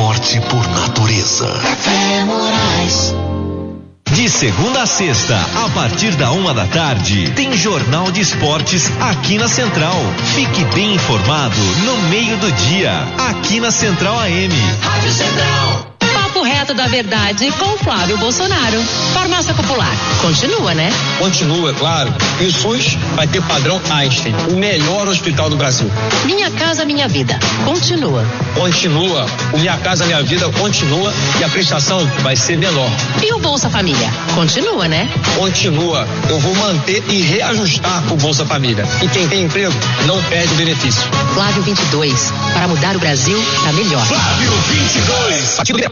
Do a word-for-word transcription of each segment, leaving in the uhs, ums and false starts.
forte por natureza. Café Moraes. De segunda a sexta, a partir da uma da tarde, tem Jornal de Esportes aqui na Central. Fique bem informado no meio do dia, aqui na Central A M. Rádio Central. Papo reto da verdade com Flávio Bolsonaro. Farmácia Popular. Continua, né? Continua, é claro. E o SUS vai ter padrão Einstein, o melhor hospital do Brasil. Minha Casa Minha Vida. Continua. Continua. O Minha Casa Minha Vida continua e a prestação vai ser menor. E o Bolsa Família? Continua, né? Continua. Eu vou manter e reajustar o Bolsa Família. E quem tem emprego não perde o benefício. Flávio vinte e dois. Para mudar o Brasil para melhor. Flávio vinte e dois. Partido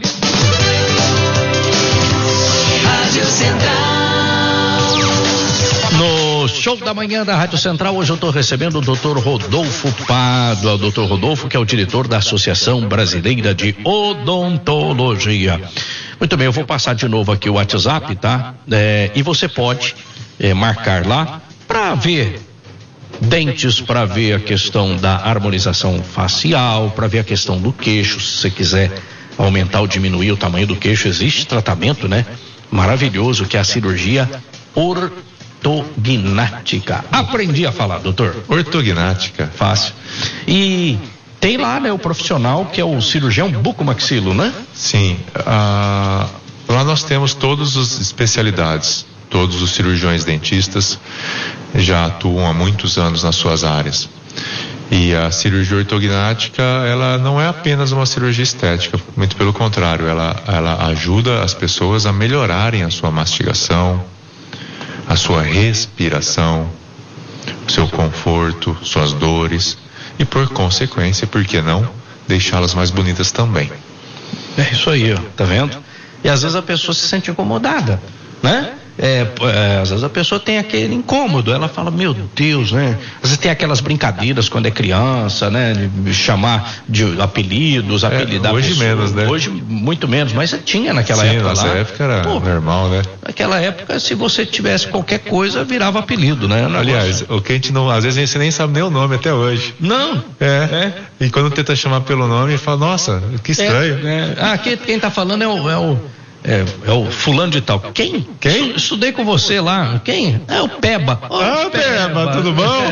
Rádio Central. No show da manhã da Rádio Central, hoje eu estou recebendo o doutor Rodolfo Pádua, o doutor Rodolfo, que é o diretor da Associação Brasileira de Odontologia. Muito bem, eu vou passar de novo aqui o WhatsApp, tá? É, e você pode é, marcar lá para ver dentes, para ver a questão da harmonização facial, para ver a questão do queixo, se você quiser aumentar ou diminuir o tamanho do queixo, existe tratamento, né? Maravilhoso, que é a cirurgia ortognática. Aprendi a falar, doutor. Ortognática. Fácil. E tem lá, né, o profissional que é o cirurgião bucomaxilo, né? Sim. Ah, lá nós temos todas as especialidades. Todos os cirurgiões dentistas já atuam há muitos anos nas suas áreas. E a cirurgia ortognática, ela não é apenas uma cirurgia estética, muito pelo contrário, ela, ela ajuda as pessoas a melhorarem a sua mastigação, a sua respiração, o seu conforto, suas dores e, por consequência, por que não, deixá-las mais bonitas também. É isso aí, ó, tá vendo? E às vezes a pessoa se sente incomodada, né? É, é, às vezes a pessoa tem aquele incômodo, ela fala, meu Deus, né? Às vezes tem aquelas brincadeiras quando é criança, né? De chamar de apelidos, apelidar. É, hoje pessoa. menos, né? Hoje muito menos, mas tinha naquela Sim, época nossa lá. época era Pô, normal, né? Naquela época, se você tivesse qualquer coisa, virava apelido, né? Um Aliás, o que a gente não, às vezes a gente nem sabe nem o nome até hoje. Não. É. é. E quando tenta chamar pelo nome, fala, nossa, que estranho. É, é. Ah, quem, quem tá falando é o, é o É, é o fulano de tal. Quem? Quem? Estudei com você lá. Quem? É o Peba. Oh, ah, Peba, Peba, tudo bom?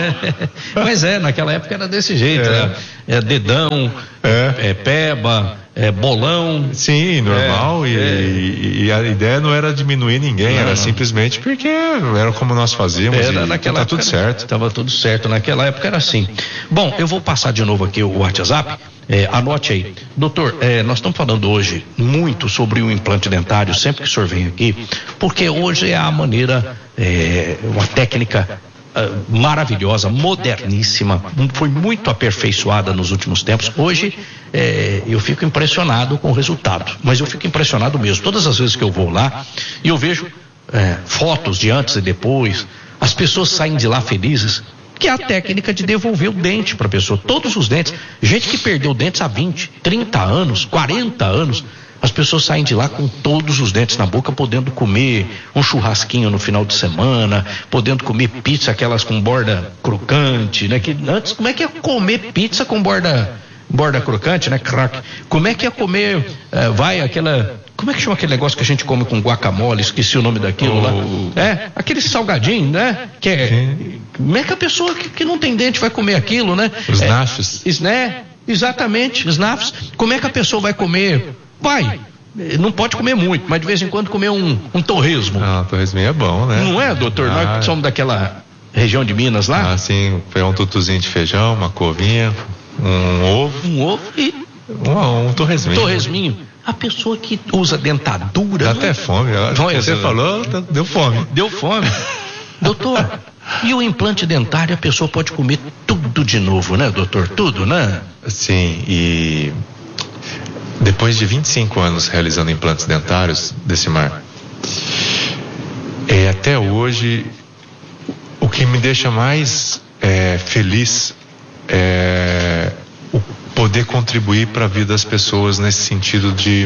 Mas é, naquela época era desse jeito. É, né? É dedão, é, é Peba, é bolão. Sim, normal. É, e, é. E, e a ideia não era diminuir ninguém, não, era não. simplesmente porque era como nós fazíamos. Era, e naquela tá tudo certo. Estava tudo certo. Naquela época era assim. Bom, eu vou passar de novo aqui o WhatsApp. É, anote aí. Doutor, é, nós estamos falando hoje muito sobre o implante dentário, sempre que o senhor vem aqui, porque hoje é a maneira, é, uma técnica uh, maravilhosa, moderníssima, foi muito aperfeiçoada nos últimos tempos. Hoje é, eu fico impressionado com o resultado, mas eu fico impressionado mesmo. Todas as vezes que eu vou lá e eu vejo é, fotos de antes e depois, as pessoas saem de lá felizes, que é a técnica de devolver o dente para a pessoa, todos os dentes. Gente que perdeu dentes há vinte, trinta anos, quarenta anos, as pessoas saem de lá com todos os dentes na boca, podendo comer um churrasquinho no final de semana, podendo comer pizza, aquelas com borda crocante, né? Que antes, como é que ia comer pizza com borda, borda crocante, né? Crack. Como é que ia comer, uh, vai, aquela... Como é que chama aquele negócio que a gente come com guacamole? Esqueci o nome daquilo oh. lá. É, aquele salgadinho, né? Que é, Sim. Como é que a pessoa que, que não tem dente vai comer aquilo, né? Os nafs. É, né? Exatamente, os nafs. Como é que a pessoa vai comer? Vai. Não pode comer muito, mas de vez em quando comer um, um torresmo. Ah, torresminho é bom, né? Não é, doutor? Ah, Nós somos daquela região de Minas lá. Ah, sim. Foi um tutuzinho de feijão, uma couvinha, um ovo. Um ovo e... Um, um torresminho. Torresminho. A pessoa que usa dentadura... Dá até fome. Você falou, deu fome. Deu fome. Doutor, e o implante dentário, a pessoa pode comer tudo de novo, né, doutor? Tudo, né? Sim, e depois de vinte e cinco anos realizando implantes dentários, Decimar, é, até hoje, o que me deixa mais é, feliz é o poder contribuir para a vida das pessoas nesse sentido de...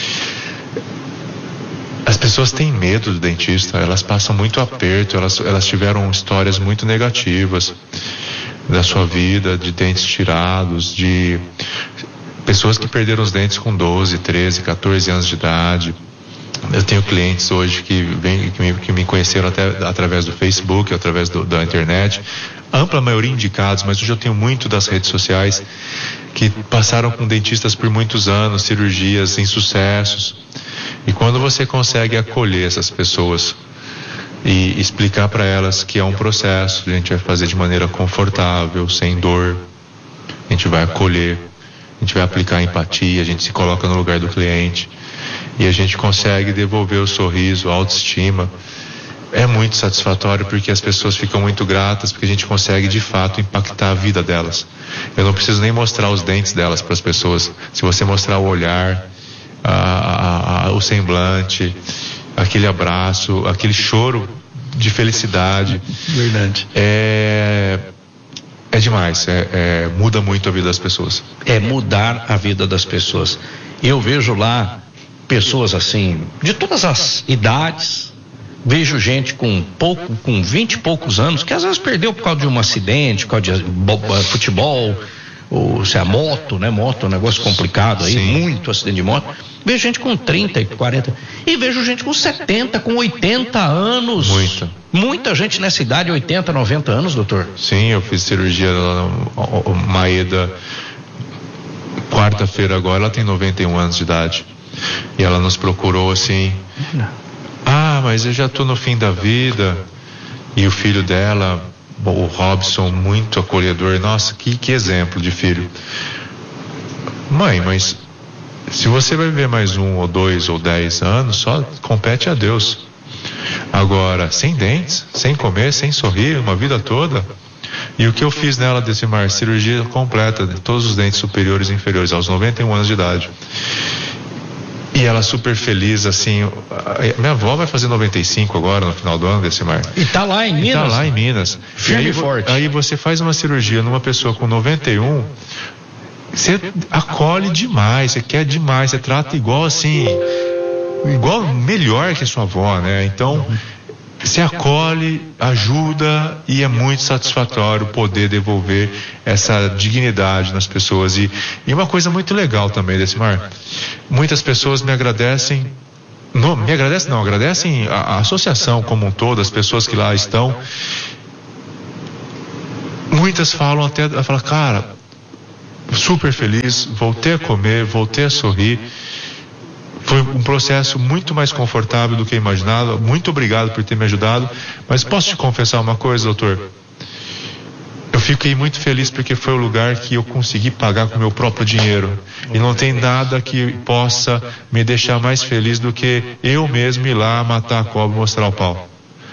As pessoas têm medo do dentista, elas passam muito aperto, elas, elas tiveram histórias muito negativas da sua vida, de dentes tirados, de pessoas que perderam os dentes com doze, treze, quatorze anos de idade. Eu tenho clientes hoje que, vem, que, me, que me conheceram até através do Facebook, através do, da internet, ampla maioria indicados, mas hoje eu tenho muito das redes sociais que passaram com dentistas por muitos anos, cirurgias, insucessos. E quando você consegue acolher essas pessoas e explicar para elas que é um processo, a gente vai fazer de maneira confortável, sem dor, a gente vai acolher, a gente vai aplicar empatia, a gente se coloca no lugar do cliente e a gente consegue devolver o sorriso, a autoestima. É muito satisfatório porque as pessoas ficam muito gratas, porque a gente consegue de fato impactar a vida delas. Eu não preciso nem mostrar os dentes delas para as pessoas. Se você mostrar o olhar, a, a, a, o semblante, aquele abraço, aquele choro de felicidade, verdade, é, é demais, é, é, muda muito a vida das pessoas. É mudar a vida das pessoas. Eu vejo lá pessoas assim, de todas as idades. Vejo gente com pouco, com vinte e poucos anos, que às vezes perdeu por causa de um acidente, por causa de futebol, ou se é moto, né? Moto é um negócio complicado aí, Sim. muito acidente de moto. Vejo gente com trinta e quarenta, e vejo gente com setenta, com oitenta anos. Muita. Muita gente nessa idade, oitenta, noventa anos, doutor. Sim, eu fiz cirurgia lá no Maeda, quarta-feira agora, ela tem noventa e um anos de idade. E ela nos procurou assim... Ah, mas eu já estou no fim da vida. E o filho dela, o Robson, muito acolhedor. Nossa, que, que exemplo de filho. Mãe, mas se você vai viver mais um ou dois ou dez anos, só compete a Deus. Agora, sem dentes, sem comer, sem sorrir, uma vida toda. E o que eu fiz nela, Decimar, cirurgia completa de todos os dentes superiores e inferiores, aos noventa e um anos de idade. E ela super feliz, assim. Minha avó vai fazer noventa e cinco agora, no final do ano, Decimar. E tá lá em Minas? E tá lá em Minas. Firme e forte. Aí você faz uma cirurgia numa pessoa com noventa e um, você acolhe demais, você quer demais, você trata igual assim, igual, melhor que a sua avó, né? Então, você acolhe, ajuda e é muito satisfatório poder devolver essa dignidade nas pessoas. E, e uma coisa muito legal também, Decimar, muitas pessoas me agradecem, não, me agradecem não, agradecem a, a associação como um todo, as pessoas que lá estão. Muitas falam até, falam, cara, super feliz, voltei a comer, voltei a sorrir. Foi um processo muito mais confortável do que eu imaginava. Muito obrigado por ter me ajudado. Mas posso te confessar uma coisa, doutor? Eu fiquei muito feliz porque foi o lugar que eu consegui pagar com o meu próprio dinheiro. E não tem nada que possa me deixar mais feliz do que eu mesmo ir lá, matar a cobra e mostrar o pau.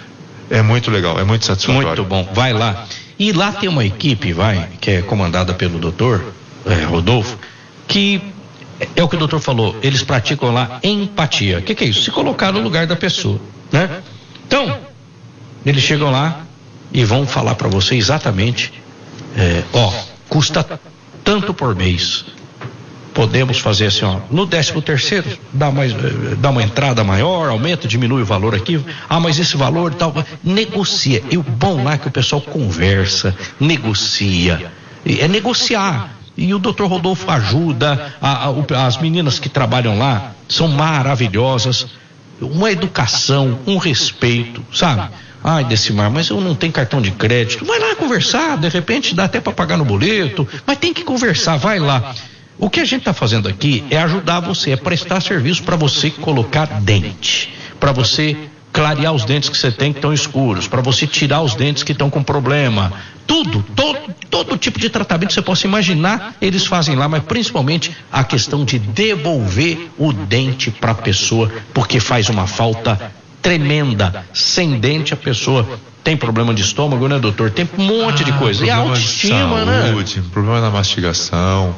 É muito legal, é muito satisfatório. Muito bom, vai lá. E lá tem uma equipe, vai, que é comandada pelo doutor é, Rodolfo, que... é o que o doutor falou, eles praticam lá empatia. O que, que é isso? Se colocar no lugar da pessoa, né? Então, eles chegam lá e vão falar para você exatamente, é, ó, custa tanto por mês. Podemos fazer assim, ó, no décimo terceiro, dá, mais, dá uma entrada maior, aumenta, diminui o valor aqui. Ah, mas esse valor tal, negocia. E o bom lá é que o pessoal conversa, negocia. É negociar. E o doutor Rodolfo ajuda, a, a, as meninas que trabalham lá são maravilhosas, uma educação, um respeito, sabe? Ai, Decimar, mas eu não tenho cartão de crédito. Vai lá conversar, de repente dá até para pagar no boleto, mas tem que conversar, vai lá. O que a gente está fazendo aqui é ajudar você, é prestar serviço para você colocar dente, para você clarear os dentes que você tem que estão escuros, para você tirar os dentes que estão com problema. Tudo, todo, todo tipo de tratamento que você possa imaginar, eles fazem lá, mas principalmente a questão de devolver o dente para a pessoa, porque faz uma falta tremenda. Sem dente a pessoa tem problema de estômago, né, doutor? Tem um monte ah, de coisa. E a autoestima, saúde, né? Problema na mastigação,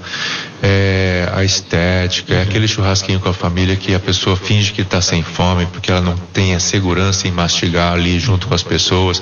é, a estética, é aquele churrasquinho com a família que a pessoa finge que está sem fome porque ela não tem a segurança em mastigar ali junto com as pessoas.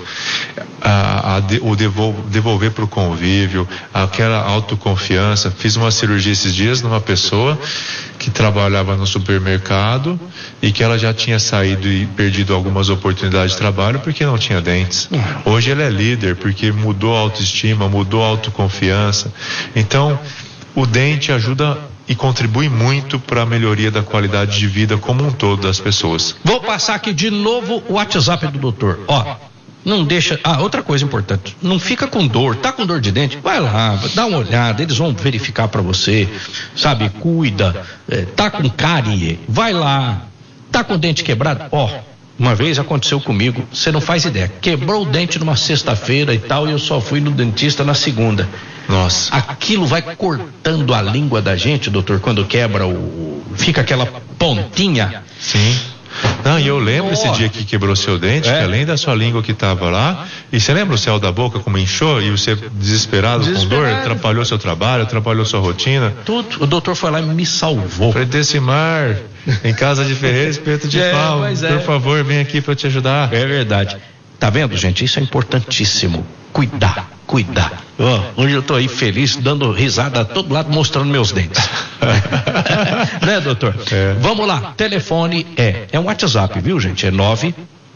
A, a, o devolver, devolver para o convívio, aquela autoconfiança. Fiz uma cirurgia esses dias numa pessoa que trabalhava no supermercado e que ela já tinha saído e perdido algumas oportunidades de trabalho porque não tinha dentes. Hoje ela é líder porque mudou a autoestima, mudou a autoconfiança. Então, o dente ajuda e contribui muito para a melhoria da qualidade de vida como um todo das pessoas. Vou passar aqui de novo o WhatsApp do doutor. Ó, não deixa. Ah, outra coisa importante. Não fica com dor. Tá com dor de dente? Vai lá, dá uma olhada. Eles vão verificar para você. Sabe? Cuida. É, tá com cárie? Vai lá. Tá com o dente quebrado? Ó, uma vez aconteceu comigo. Você não faz ideia. Quebrou o dente numa sexta-feira e tal. E eu só fui no dentista na segunda. Nossa. Aquilo vai cortando a língua da gente, doutor, quando quebra o. Fica aquela pontinha. Sim. Não, e eu lembro oh. esse dia que quebrou seu dente, é. que além da sua língua que estava lá, e você lembra o céu da boca como inchou e você desesperado, desesperado. com dor, atrapalhou seu trabalho, atrapalhou sua rotina? Tudo. O doutor foi lá e me salvou. Falei, Decimar, em casa de Ferreira, espeto de é, pau, é. por favor, vem aqui para eu te ajudar. É verdade. Tá vendo, gente? Isso é importantíssimo. Cuidar, cuidar. Oh, hoje eu tô aí feliz, dando risada a todo lado, mostrando meus dentes. Né, doutor? É. Vamos lá, telefone é, é um WhatsApp, viu, gente? É nove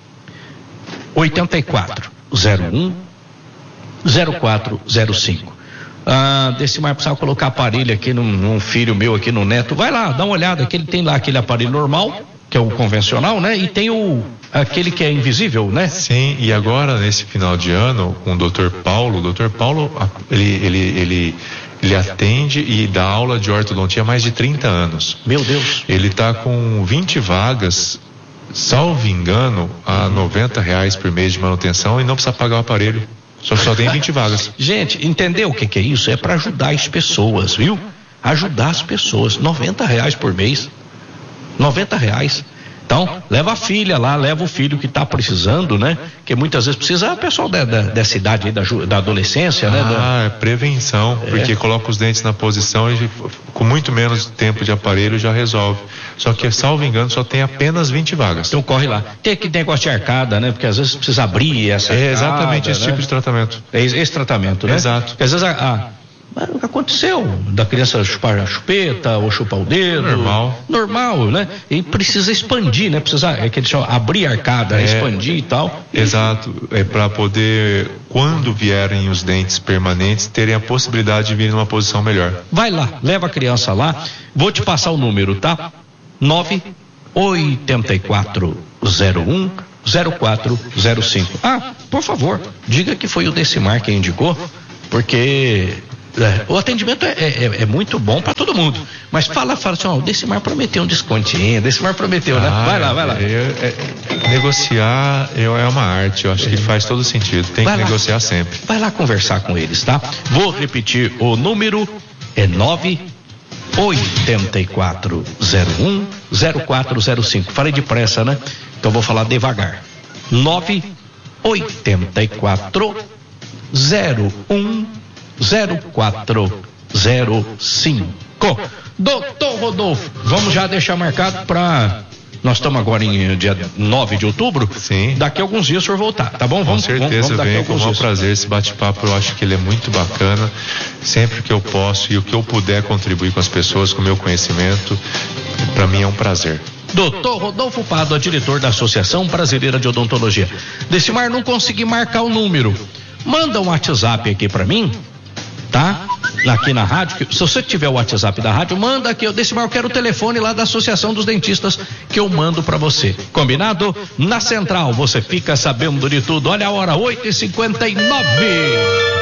oito quatro zero um zero quatro zero cinco. Ah, Decimar precisava colocar aparelho aqui num, num filho meu aqui no neto. Vai lá, dá uma olhada, que ele tem lá aquele aparelho normal, que é o convencional, né? E tem o aquele que é invisível, né? Sim, e agora nesse final de ano, com o doutor Paulo, o doutor Paulo, ele, ele, ele, ele atende e dá aula de ortodontia há mais de trinta anos. Meu Deus. Ele está com vinte vagas, salvo engano, a noventa reais por mês de manutenção e não precisa pagar o aparelho. Só, só tem vinte vagas. Gente, entendeu o que, que é isso? É para ajudar as pessoas, viu? Ajudar as pessoas. noventa reais por mês. noventa reais. Então, leva a filha lá, leva o filho que está precisando, né? Que muitas vezes precisa, é o pessoal da, da, dessa idade aí, da, da adolescência, né? Ah, da... é prevenção, é. Porque coloca os dentes na posição e com muito menos tempo de aparelho já resolve. Só que, salvo engano, só tem apenas vinte vagas. Então corre lá. Tem aquele negócio de arcada, né? Porque às vezes precisa abrir essa arcada. É exatamente esse né? tipo de tratamento. É esse tratamento, né? Exato. Porque às vezes a... a Mas o que aconteceu? Da criança chupar a chupeta ou chupar o dedo? Normal. Normal, né? E precisa expandir, né? Precisa, é que eles chamam, abrir a arcada, é, expandir e tal. Exato. É para poder, quando vierem os dentes permanentes, terem a possibilidade de vir numa posição melhor. Vai lá, leva a criança lá. Vou te passar o número, tá? nove oito quatro zero um zero quatro zero cinco. Ah, por favor, diga que foi o Decimar quem indicou, porque... É, o atendimento é, é, é muito bom para todo mundo, mas fala, fala assim, ó, o Decimar prometeu um descontinho, o Decimar prometeu, né? Ah, vai lá, vai lá. É, é, negociar é, é uma arte, eu acho que faz todo sentido, tem vai que lá, negociar sempre. Vai lá conversar com eles, tá? Vou repetir, o número é nove oito quatro zero um zero quatro zero cinco. Falei depressa, né? Então vou falar devagar. nove oito quatro zero um zero quatro zero cinco. Doutor Rodolfo, vamos já deixar marcado para... Nós estamos agora em dia nove de outubro. Sim. Daqui a alguns dias o senhor voltar, tá bom? Vamos, com certeza, vamos, vamos venho com um prazer esse bate-papo. Eu acho que ele é muito bacana. Sempre que eu posso e o que eu puder contribuir com as pessoas, com o meu conhecimento, para mim é um prazer. Doutor Rodolfo Pádua, diretor da Associação Brasileira de Odontologia. Decimar, não consegui marcar o número. Manda um WhatsApp aqui para mim, tá? Aqui na rádio, se você tiver o WhatsApp da rádio, manda aqui, eu Decimar, eu quero o telefone lá da Associação dos Dentistas que eu mando para você. Combinado? Na Central, você fica sabendo de tudo. Olha a hora, oito e cinquenta e nove.